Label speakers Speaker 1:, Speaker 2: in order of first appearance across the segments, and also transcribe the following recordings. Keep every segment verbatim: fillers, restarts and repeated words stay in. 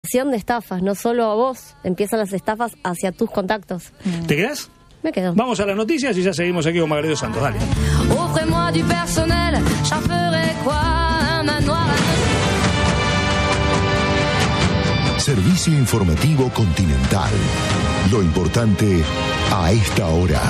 Speaker 1: detección de estafas, no solo a vos, empiezan las estafas hacia tus contactos.
Speaker 2: ¿Te quedás?
Speaker 1: Me quedo.
Speaker 2: Vamos a las noticias y ya seguimos aquí con Margarito Santos. Dale.
Speaker 3: Offrez-moi du personnel, j'en ferai quoi, un manoir.
Speaker 4: Servicio informativo Continental. Lo importante a esta hora.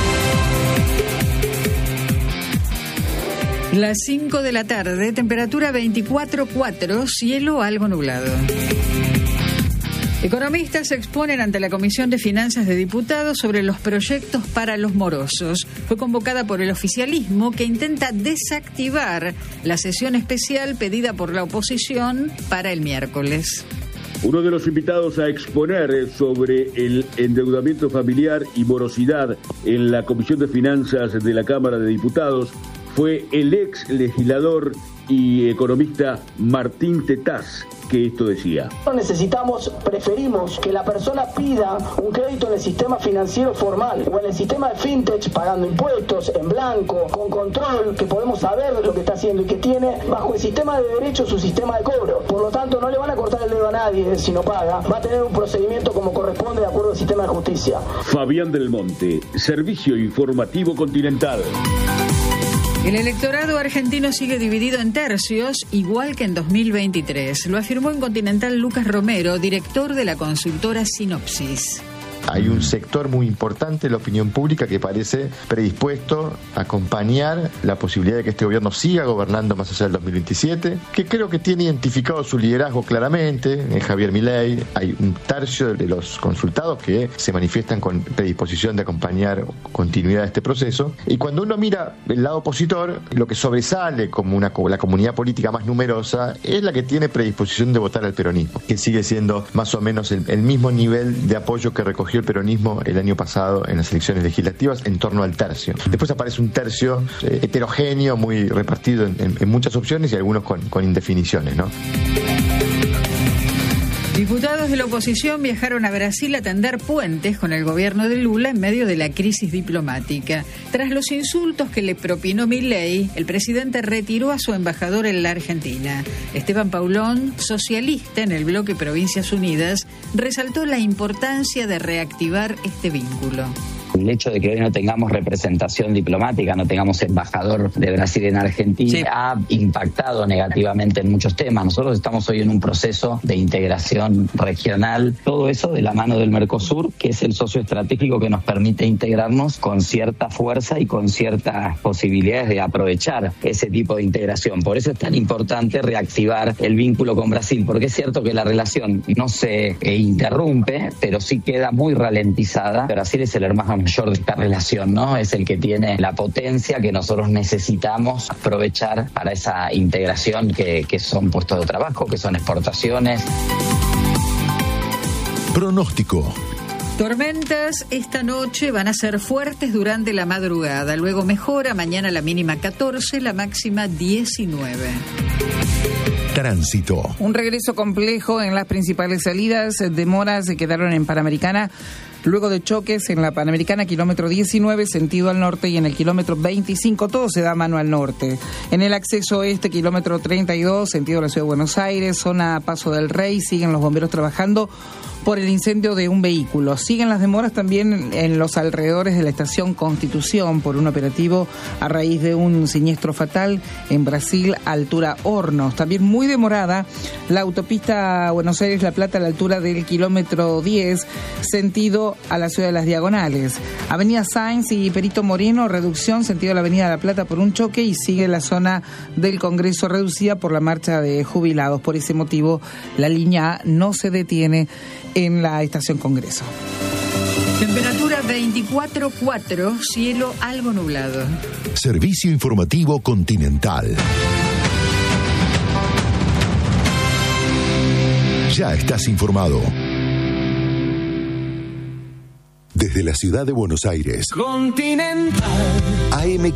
Speaker 5: Las cinco de la tarde, temperatura veinticuatro punto cuatro, cielo algo nublado. Economistas se exponen ante la Comisión de Finanzas de Diputados sobre los proyectos para los morosos. Fue convocada por el oficialismo que intenta desactivar la sesión especial pedida por la oposición para el miércoles.
Speaker 6: Uno de los invitados a exponer sobre el endeudamiento familiar y morosidad en la Comisión de Finanzas de la Cámara de Diputados fue el ex legislador y economista Martín Tetaz, que esto decía.
Speaker 7: Necesitamos, preferimos que la persona pida un crédito en el sistema financiero formal o en el sistema de fintech pagando impuestos en blanco, con control, que podemos saber lo que está haciendo y que tiene bajo el sistema de derecho su sistema de cobro. Por lo tanto, no le van a cortar el dedo a nadie si no paga. Va a tener un procedimiento como corresponde de acuerdo al sistema de justicia.
Speaker 6: Fabián del Monte, Servicio Informativo Continental.
Speaker 5: El electorado argentino sigue dividido en tercios, igual que en dos mil veintitrés. Lo afirmó en Continental Lucas Romero, director de la consultora Sinopsis.
Speaker 8: Hay un sector muy importante de la opinión pública que parece predispuesto a acompañar la posibilidad de que este gobierno siga gobernando más allá del dos mil veintisiete, que creo que tiene identificado su liderazgo claramente en Javier Milei. Hay un tercio de los consultados que se manifiestan con predisposición de acompañar continuidad de este proceso. Y cuando uno mira el lado opositor, lo que sobresale como una, la comunidad política más numerosa es la que tiene predisposición de votar al peronismo, que sigue siendo más o menos el, el mismo nivel de apoyo que recogió el peronismo el año pasado en las elecciones legislativas, en torno al tercio. Después aparece un tercio eh, heterogéneo, muy repartido en, en, en muchas opciones y algunos con, con indefiniciones, ¿no?
Speaker 5: Diputados de la oposición viajaron a Brasil a tender puentes con el gobierno de Lula en medio de la crisis diplomática. Tras los insultos que le propinó Milei, el presidente retiró a su embajador en la Argentina. Esteban Paulón, socialista en el bloque Provincias Unidas, resaltó la importancia de reactivar este vínculo.
Speaker 9: El hecho de que hoy no tengamos representación diplomática, no tengamos embajador de Brasil en Argentina, sí, ha impactado negativamente en muchos temas. Nosotros estamos hoy en un proceso de integración regional, todo eso de la mano del Mercosur, que es el socio estratégico que nos permite integrarnos con cierta fuerza y con ciertas posibilidades de aprovechar ese tipo de integración. Por eso es tan importante reactivar el vínculo con Brasil, porque es cierto que la relación no se eh, interrumpe, pero sí queda muy ralentizada. Brasil es el hermano mayor de esta relación, ¿no? Es el que tiene la potencia que nosotros necesitamos aprovechar para esa integración que, que son puestos de trabajo, que son exportaciones.
Speaker 4: Pronóstico.
Speaker 5: Tormentas esta noche van a ser fuertes durante la madrugada, luego mejora, mañana la mínima catorce, la máxima diecinueve.
Speaker 4: Tránsito.
Speaker 10: Un regreso complejo en las principales salidas, demoras se quedaron en Panamericana, luego de choques en la Panamericana, kilómetro diecinueve, sentido al norte, y en el kilómetro veinticinco, todo se da mano al norte. En el acceso oeste, kilómetro treinta y dos, sentido a la Ciudad de Buenos Aires, zona Paso del Rey, siguen los bomberos trabajando por el incendio de un vehículo. Siguen las demoras también en los alrededores de la estación Constitución por un operativo a raíz de un siniestro fatal en Brasil, altura Hornos. También muy demorada la autopista Buenos Aires-La Plata a la altura del kilómetro diez, sentido a la Ciudad de las Diagonales. Avenida Sáenz y Perito Moreno, reducción, sentido a la Avenida La Plata por un choque, y sigue la zona del Congreso reducida por la marcha de jubilados. Por ese motivo, la línea A no se detiene en la estación Congreso.
Speaker 5: Temperatura veinticuatro punto cuatro, cielo algo nublado.
Speaker 4: Servicio Informativo Continental. Ya estás informado. Desde la ciudad de Buenos Aires.
Speaker 3: Continental.
Speaker 4: A M